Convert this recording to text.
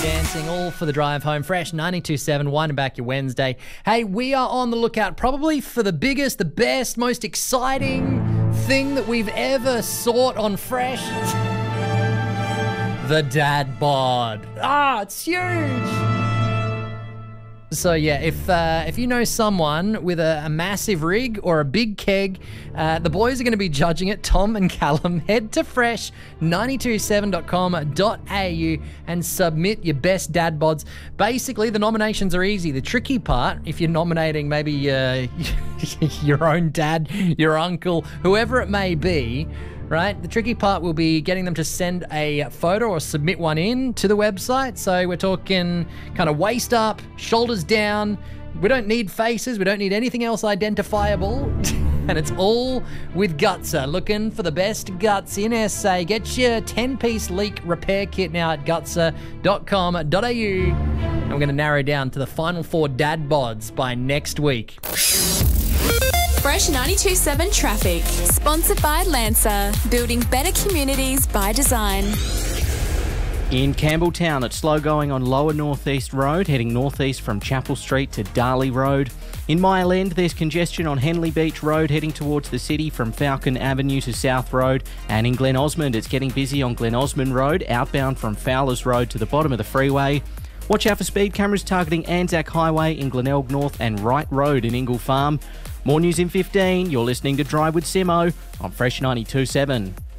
Dancing all for the drive home. Fresh 92.7, winding back your Wednesday. Hey, we are on the lookout probably for the biggest, the best, most exciting thing that we've ever sought on Fresh. The dad bod. It's huge. So yeah, if you know someone with a massive rig or a big keg, the boys are going to be judging it. Tom and Callum, head to fresh927.com.au and submit your best dad bods. Basically, the nominations are easy. The tricky part, if you're nominating maybe your own dad, your uncle, whoever it may be, right? The tricky part will be getting them to send a photo or submit one in to the website. So we're talking kind of waist up, shoulders down. We don't need faces. We don't need anything else identifiable. And it's all with Gutser. Looking for the best guts in SA. Get your 10-piece leak repair kit now at gutser.com.au. And we're going to narrow down to the final 4 dad bods by next week. Fresh 92.7 Traffic. Sponsored by Lancer. Building better communities by design. In Campbelltown, it's slow going on Lower North East Road, heading northeast from Chapel Street to Darley Road. In Mile End, there's congestion on Henley Beach Road, heading towards the city from Falcon Avenue to South Road. And in Glen Osmond, it's getting busy on Glen Osmond Road, outbound from Fowlers Road to the bottom of the freeway. Watch out for speed cameras targeting Anzac Highway in Glenelg North and Wright Road in Ingle Farm. More news in 15. You're listening to Drive with Simo on Fresh 92.7.